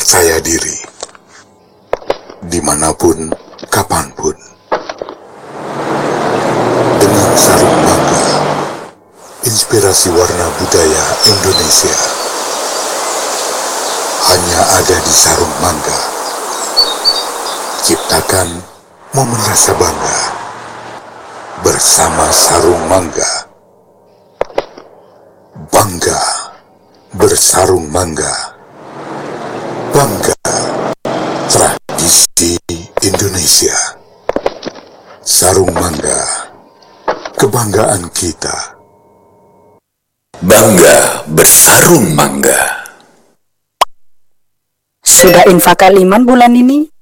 percaya diri, dimanapun, kapanpun. Dengan sarung mangga, inspirasi warna budaya Indonesia hanya ada di sarung mangga. Ciptakan momen rasa bangga bersama sarung mangga. Bangga bersarung mangga. Bangga tradisi Indonesia. Sarung mangga, kebanggaan kita. Bangga bersarung mangga. Sudah infak kaliman bulan ini?